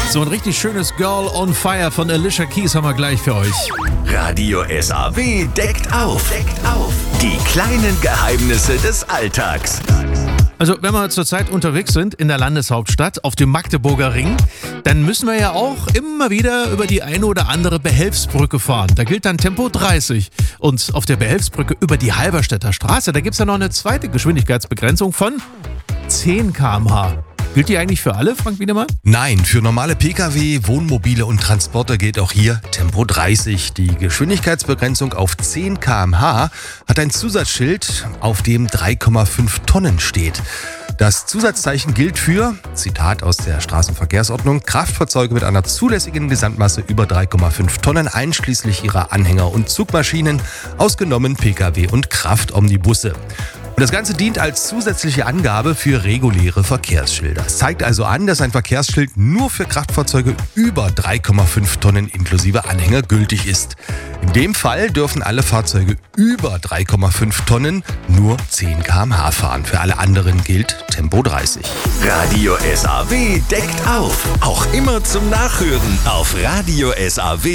So ein richtig schönes Girl on Fire von Alicia Keys haben wir gleich für euch. Radio SAW deckt auf. Die kleinen Geheimnisse des Alltags. Also wenn wir zurzeit unterwegs sind in der Landeshauptstadt auf dem Magdeburger Ring, dann müssen wir ja auch immer wieder über die eine oder andere Behelfsbrücke fahren. Da gilt dann Tempo 30. Und auf der Behelfsbrücke über die Halberstädter Straße, da gibt es ja noch eine zweite Geschwindigkeitsbegrenzung von 10 km/h. Gilt die eigentlich für alle, Frank Wiedemann? Nein, für normale Pkw, Wohnmobile und Transporter gilt auch hier Tempo 30. Die Geschwindigkeitsbegrenzung auf 10 km/h hat ein Zusatzschild, auf dem 3,5 Tonnen steht. Das Zusatzzeichen gilt für, Zitat aus der Straßenverkehrsordnung, Kraftfahrzeuge mit einer zulässigen Gesamtmasse über 3,5 Tonnen einschließlich ihrer Anhänger und Zugmaschinen, ausgenommen Pkw und Kraftomnibusse. Und das Ganze dient als zusätzliche Angabe für reguläre Verkehrsschilder. Es zeigt also an, dass ein Verkehrsschild nur für Kraftfahrzeuge über 3,5 Tonnen inklusive Anhänger gültig ist. In dem Fall dürfen alle Fahrzeuge über 3,5 Tonnen nur 10 km/h fahren. Für alle anderen gilt Tempo 30. Radio SAW deckt auf. Auch immer zum Nachhören auf radiosaw.de.